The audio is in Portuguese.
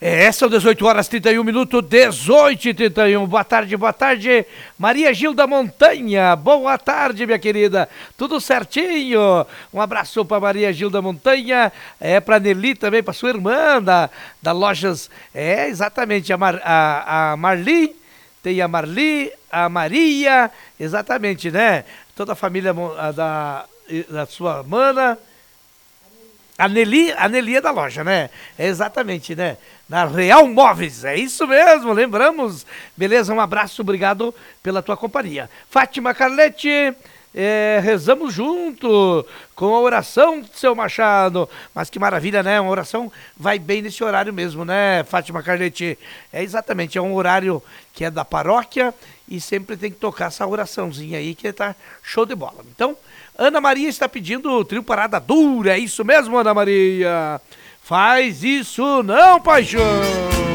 São 18 horas 31 minutos, 18h31. Boa tarde, Maria Gilda Montanha. Boa tarde, minha querida. Tudo certinho? Um abraço para Maria Gilda Montanha. Para Nelly também, para sua irmã da Lojas. Exatamente, a Marli. Tem a Marli, a Maria. Exatamente, né? Toda a família da sua mana. A Nelly é da loja, né? Exatamente, né? Na Real Móveis, é isso mesmo, lembramos. Beleza, um abraço, obrigado pela tua companhia. Fátima Carlete, rezamos junto com a oração do seu Machado. Mas que maravilha, né? Uma oração vai bem nesse horário mesmo, né, Fátima Carlete? Exatamente, é um horário que é da paróquia e sempre tem que tocar essa oraçãozinha aí que tá show de bola. Então, Ana Maria está pedindo o trio Parada Dura, é isso mesmo, Ana Maria? Faz isso não, paixão!